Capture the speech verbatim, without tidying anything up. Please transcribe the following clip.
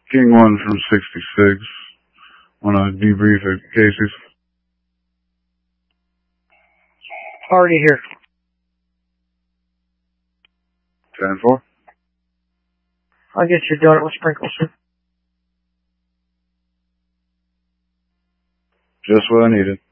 King one from sixty-six. Want to debrief at Casey's? Already here. ten four. I'll get your donut with sprinkles, sir. Just what I needed.